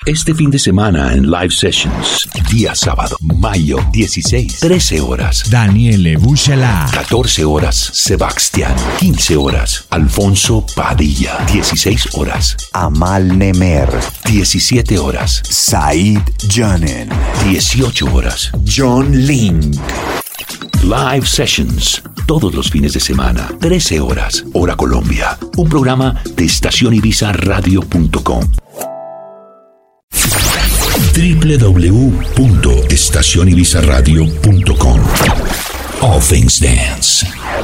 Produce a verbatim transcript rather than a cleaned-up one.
Este fin de semana en Live Sessions, día sábado, mayo dieciséis, trece horas. Daniele Buchelá. catorce horas, Sebastián. quince horas, Alfonso Padilla. dieciséis horas, Amal Nemer. diecisiete horas, Said Janen. dieciocho horas, John Link. Live Sessions, todos los fines de semana, trece horas, hora Colombia. Un programa de estación ibiza radio punto com. doble u doble u doble u punto estación ibiza radio punto com. All Things Dance.